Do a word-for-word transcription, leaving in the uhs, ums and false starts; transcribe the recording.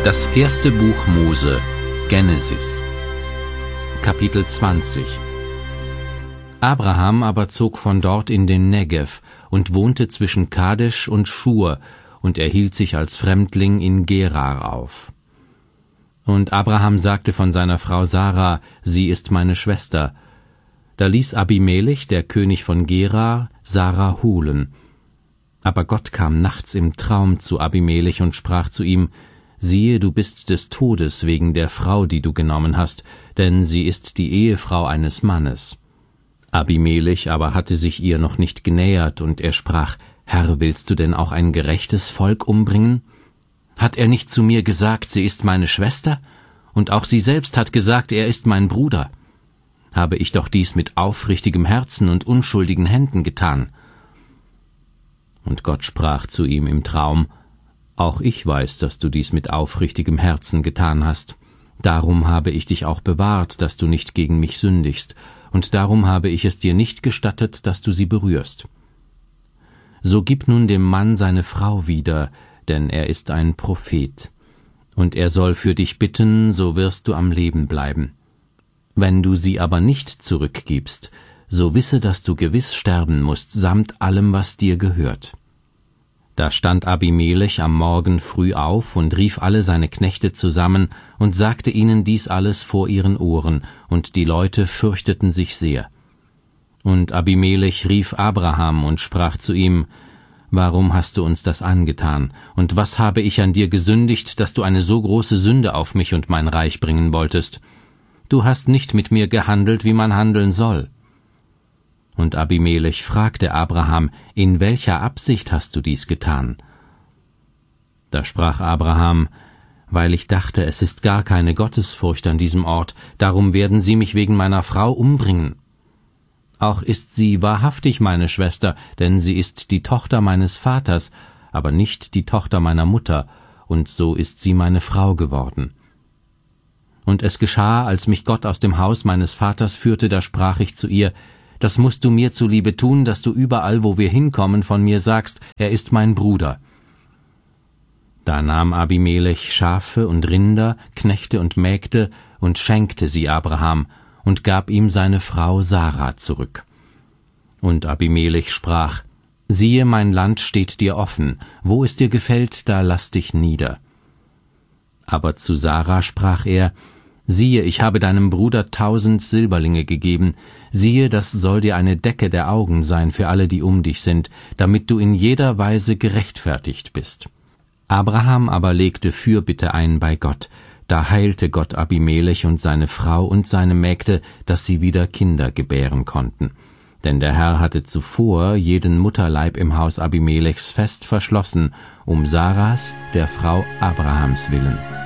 Das erste Buch Mose, Genesis, Kapitel zwanzig. Abraham aber zog von dort in den Negev und wohnte zwischen Kadesh und Schur, und er hielt sich als Fremdling in Gerar auf. Und Abraham sagte von seiner Frau Sarah, sie ist meine Schwester. Da ließ Abimelech, der König von Gerar, Sarah holen. Aber Gott kam nachts im Traum zu Abimelech und sprach zu ihm, siehe, du bist des Todes wegen der Frau, die du genommen hast, denn sie ist die Ehefrau eines Mannes. Abimelech aber hatte sich ihr noch nicht genähert, und er sprach, Herr, willst du denn auch ein gerechtes Volk umbringen? Hat er nicht zu mir gesagt, sie ist meine Schwester? Und auch sie selbst hat gesagt, er ist mein Bruder. Habe ich doch dies mit aufrichtigem Herzen und unschuldigen Händen getan. Und Gott sprach zu ihm im Traum, auch ich weiß, dass du dies mit aufrichtigem Herzen getan hast. Darum habe ich dich auch bewahrt, dass du nicht gegen mich sündigst, und darum habe ich es dir nicht gestattet, dass du sie berührst. So gib nun dem Mann seine Frau wieder, denn er ist ein Prophet. Und er soll für dich bitten, so wirst du am Leben bleiben. Wenn du sie aber nicht zurückgibst, so wisse, dass du gewiss sterben musst, samt allem, was dir gehört. Da stand Abimelech am Morgen früh auf und rief alle seine Knechte zusammen und sagte ihnen dies alles vor ihren Ohren, und die Leute fürchteten sich sehr. Und Abimelech rief Abraham und sprach zu ihm, warum hast du uns das angetan, und was habe ich an dir gesündigt, dass du eine so große Sünde auf mich und mein Reich bringen wolltest? Du hast nicht mit mir gehandelt, wie man handeln soll. Und Abimelech fragte Abraham, in welcher Absicht hast du dies getan? Da sprach Abraham, weil ich dachte, es ist gar keine Gottesfurcht an diesem Ort, darum werden sie mich wegen meiner Frau umbringen. Auch ist sie wahrhaftig meine Schwester, denn sie ist die Tochter meines Vaters, aber nicht die Tochter meiner Mutter, und so ist sie meine Frau geworden. Und es geschah, als mich Gott aus dem Haus meines Vaters führte, da sprach ich zu ihr, das musst du mir zuliebe tun, dass du überall, wo wir hinkommen, von mir sagst, er ist mein Bruder. Da nahm Abimelech Schafe und Rinder, Knechte und Mägde und schenkte sie Abraham und gab ihm seine Frau Sarah zurück. Und Abimelech sprach, siehe, mein Land steht dir offen, wo es dir gefällt, da lass dich nieder. Aber zu Sarah sprach er, siehe, ich habe deinem Bruder tausend Silberlinge gegeben, siehe, das soll dir eine Decke der Augen sein für alle, die um dich sind, damit du in jeder Weise gerechtfertigt bist. Abraham aber legte Fürbitte ein bei Gott, da heilte Gott Abimelech und seine Frau und seine Mägde, dass sie wieder Kinder gebären konnten. Denn der Herr hatte zuvor jeden Mutterleib im Haus Abimelechs fest verschlossen, um Sarahs, der Frau Abrahams willen.